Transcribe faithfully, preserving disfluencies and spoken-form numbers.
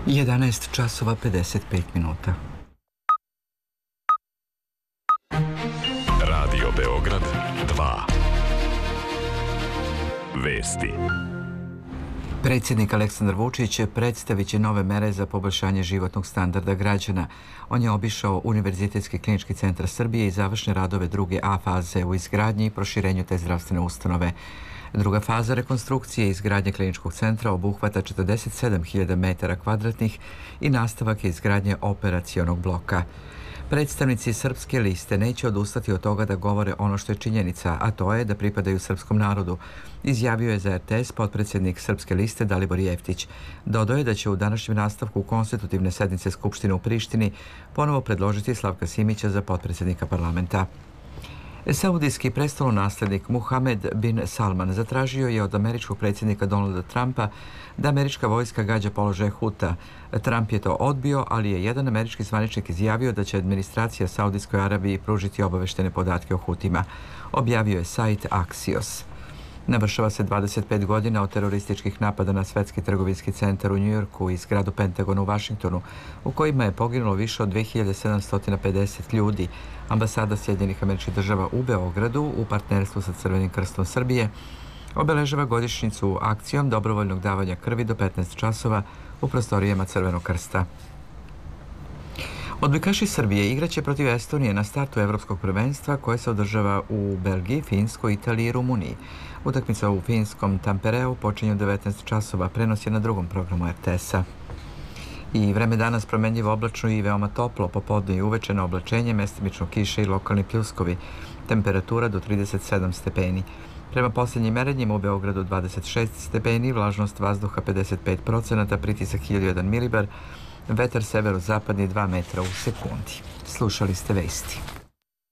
jedanaest časova pedeset pet minuta. Radio Beograd dva. Vesti. Predsjednik Aleksandar Vučić predstavit će nove mere za poboljšanje životnog standarda građana. On je obišao Univerzitetski klinički centar Srbije i završne radove druge A faze u izgradnji i proširenju te zdravstvene ustanove. Druga faza rekonstrukcije i izgradnje kliničkog centra obuhvata četrdeset sedam hiljada metara kvadratnih i nastavak je izgradnje operacionog bloka. Predstavnici Srpske liste neće odustati od toga da govore ono što je činjenica, a to je da pripadaju srpskom narodu, izjavio je za R T S potpredsjednik Srpske liste Dalibor Jeftić. Dodao je da će u današnjem nastavku konstitutivne sednice Skupštine u Prištini ponovo predložiti Slavka Simića za potpredsjednika parlamenta. Saudijski prestolonaslednik Muhamed bin Salman zatražio je od američkog predsjednika Donalda Trumpa da američka vojska gađa položaje Huta. Trump je to odbio, ali je jedan američki zvaničnik izjavio da će administracija Saudijskoj Arabiji pružiti obaveštene podatke o Hutima. Objavio je sajt Axios. Navršava se dvadeset pet godina od terorističkih napada na Svetski trgovinski centar u Njujorku i zgradu Pentagona u Vašingtonu, u kojima je poginulo više od dve hiljade sedamsto pedeset ljudi. Ambasada Sjedinjenih Američkih Država u Beogradu u partnerstvu sa Crvenim krstom Srbije obeležava godišnjicu akcijom dobrovoljnog davanja krvi do petnaest časova u prostorijama Crvenog krsta. Odbojkaši Srbije igraće protiv Estonije na startu Evropskog prvenstva koje se održava u Belgiji, Finskoj, Italiji i Rumuniji. Utakmica u finskom Tampereu počinje u devetnaest časova, prenos je na drugom programu R T S-a. I vreme danas promenljivo oblačno i veoma toplo, popodne i uveče na oblačenje, mestimično kiše i lokalni pljuskovi. Temperatura do trideset sedam stepeni. Prema posljednjim merenjima u Beogradu dvadeset šest stepeni, vlažnost vazduha pedeset pet procenata, pritisak hiljadu jedan milibar, vetar severozapadni dva metra u sekundi. Slušali ste vesti.